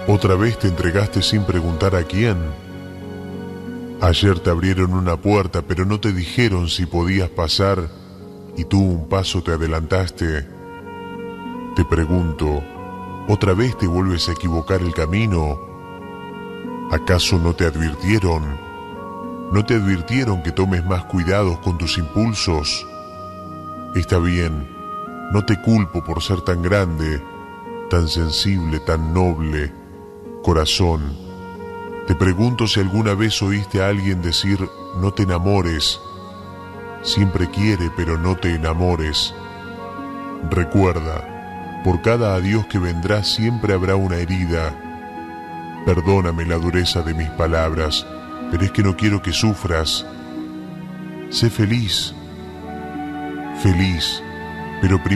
¿Otra vez te entregaste sin preguntar a quién? Ayer te abrieron una puerta, pero no te dijeron si podías pasar y tú un paso te adelantaste. Te pregunto, ¿otra vez te vuelves a equivocar el camino? ¿Acaso no te advirtieron? ¿No te advirtieron que tomes más cuidados con tus impulsos? Está bien, no te culpo por ser tan grande, tan sensible, tan noble. Corazón, te pregunto si alguna vez oíste a alguien decir, no te enamores. Siempre quiere, pero no te enamores. Recuerda, por cada adiós que vendrá siempre habrá una herida. Perdóname la dureza de mis palabras, pero es que no quiero que sufras. Sé feliz, pero primero